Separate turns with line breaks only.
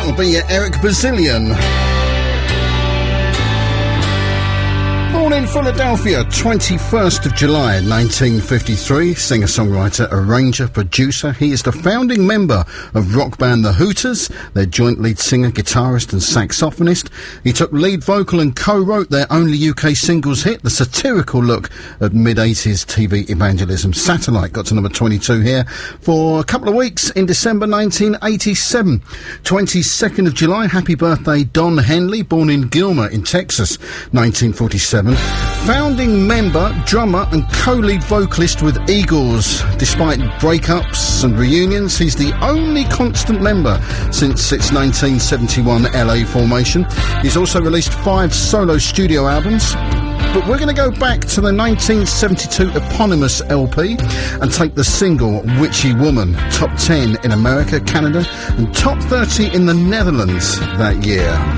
That will be Eric Bazillion. Born in Philadelphia, 21st of July 1953, singer-songwriter, arranger, producer. He is the founding member of rock band The Hooters, their joint lead singer, guitarist and saxophonist. He took lead vocal and co-wrote their only UK singles hit, the satirical look at mid-80s TV evangelism Satellite. Got to number 22 here for a couple of weeks in December 1987. 22nd of July, happy birthday Don Henley, born in Gilmer in Texas, 1947. Founding member, drummer and co-lead vocalist with Eagles. Despite breakups and reunions, he's the only constant member since its 1971 LA formation. He's also released 5 solo studio albums. But we're going to go back to the 1972 eponymous LP and take the single Witchy Woman, top 10 in America, Canada and top 30 in the Netherlands that year.